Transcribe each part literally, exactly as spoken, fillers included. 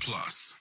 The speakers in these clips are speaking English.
Plus.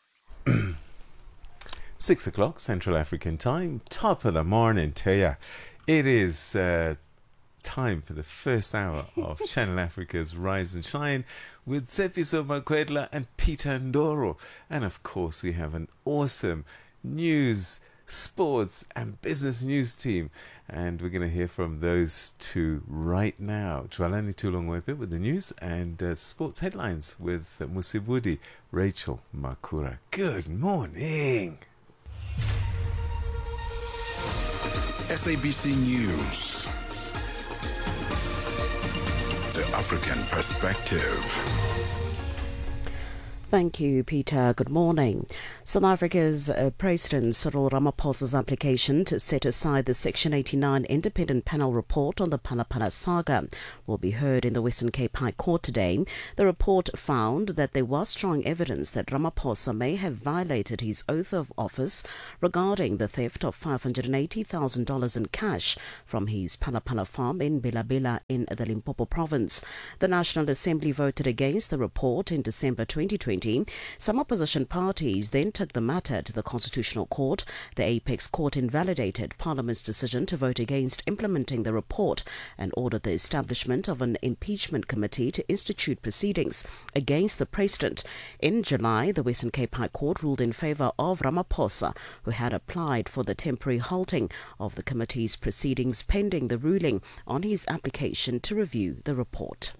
Six o'clock Central African time, top of the morning to ya. It is uh, time for the first hour of Channel Africa's Rise and Shine with Tsepiso Makwedla and Peter Ndoro. And of course we have an awesome news, sports and business news team. And we're going to hear from those two right now. Jwalani Tulongwepe with the news and uh, sports headlines with uh, Musibudi Rachel Makura. Good morning. S A B C News. The African Perspective. Thank you, Peter. Good morning. South Africa's uh, President Cyril Ramaphosa's application to set aside the Section eighty-nine independent panel report on the Phala-Phala saga will be heard in the Western Cape High Court today. The report found that there was strong evidence that Ramaphosa may have violated his oath of office regarding the theft of five hundred eighty thousand dollars in cash from his Phala-Phala farm in Bela-Bela in the Limpopo province. The National Assembly voted against the report in December twenty twenty. Some opposition parties then took the matter to the Constitutional Court. The Apex Court invalidated Parliament's decision to vote against implementing the report and ordered the establishment of an impeachment committee to institute proceedings against the President. In July, the Western Cape High Court ruled in favour of Ramaphosa, who had applied for the temporary halting of the committee's proceedings pending the ruling on his application to review the report.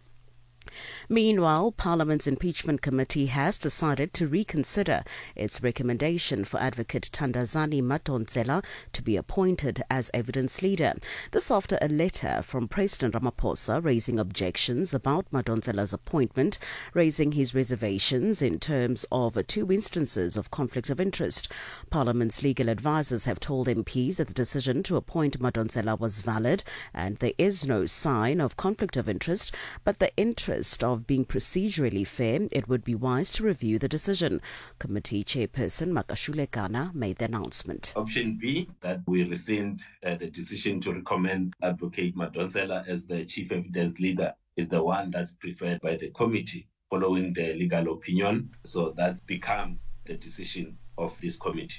Meanwhile, Parliament's impeachment committee has decided to reconsider its recommendation for Advocate Thandazani Madonsela to be appointed as evidence leader. This after a letter from President Ramaphosa raising objections about Madonsela's appointment, raising his reservations in terms of two instances of conflicts of interest. Parliament's legal advisers have told M Ps that the decision to appoint Madonsela was valid and there is no sign of conflict of interest, but the interest of being procedurally fair, it would be wise to review the decision. Committee Chairperson Makashule Kana made the announcement. Option B, that we rescind uh, the decision to recommend Advocate Madonsela as the chief evidence leader, is the one that's preferred by the committee following the legal opinion. So that becomes the decision of this committee.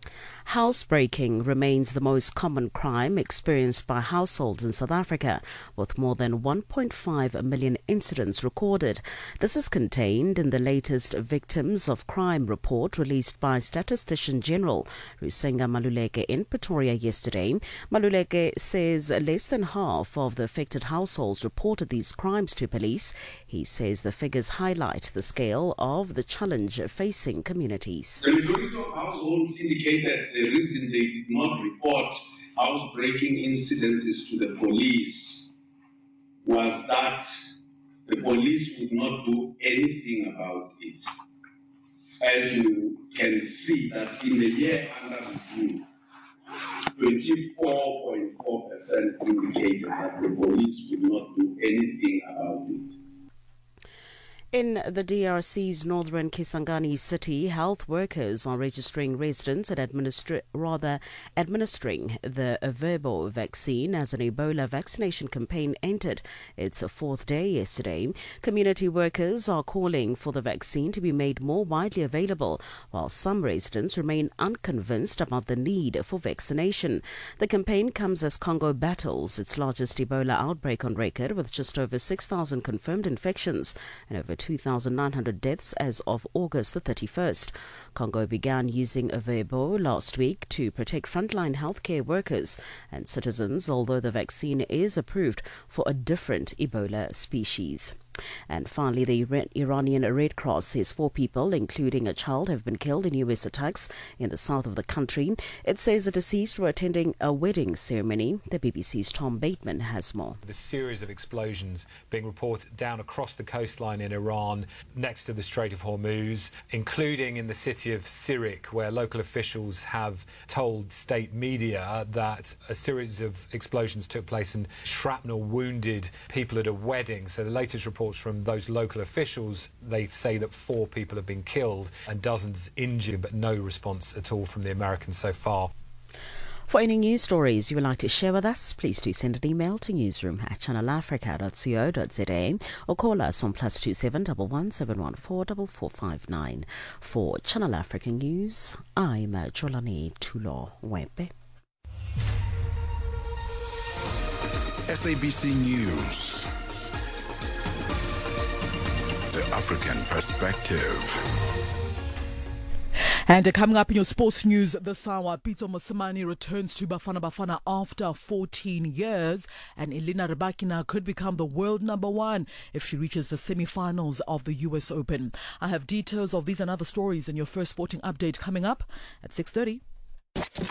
Housebreaking remains the most common crime experienced by households in South Africa, with more than one point five million incidents recorded. This is contained in the latest Victims of Crime report released by Statistician General Rusenga Maluleke in Pretoria yesterday. Maluleke says less than half of the affected households reported these crimes to police. He says the figures highlight the scale of the challenge facing communities. The majority of households indicate that the reason they did not report housebreaking incidences to the police was that the police would not do anything about it. As you can see that in the year under review, twenty-four point four percent indicated that the police would not do anything about it. In the D R C's northern Kisangani city, health workers are registering residents and administra- rather administering the Averbo vaccine as an Ebola vaccination campaign entered its fourth day yesterday. Community workers are calling for the vaccine to be made more widely available, while some residents remain unconvinced about the need for vaccination. The campaign comes as Congo battles its largest Ebola outbreak on record, with just over six thousand confirmed infections and over two thousand nine hundred deaths as of August the thirty-first. Congo began using Averbo last week to protect frontline healthcare workers and citizens, although the vaccine is approved for a different Ebola species. And finally, the Iranian Red Cross says four people, including a child, have been killed in U S attacks in the south of the country. It says the deceased were attending a wedding ceremony. The B B C's Tom Bateman has more. The series of explosions being reported down across the coastline in Iran, next to the Strait of Hormuz, including in the city of Sirik, where local officials have told state media that a series of explosions took place and shrapnel wounded people at a wedding. So the latest report from those local officials, they say that four people have been killed and dozens injured, but no response at all from the Americans so far. For any news stories you would like to share with us, please do send an email to newsroom at channel africa dot co dot za or call us on plus two seven one one seven one four four four five nine. For Channel Africa News, I'm Jolani Tulo Wempe. S A B C News. The African Perspective. And uh, coming up in your sports news this hour, Pitso Mosimane returns to Bafana Bafana after fourteen years, and Elena Rybakina could become the world number one if she reaches the semi-finals of the U S Open. I have details of these and other stories in your first sporting update coming up at six thirty.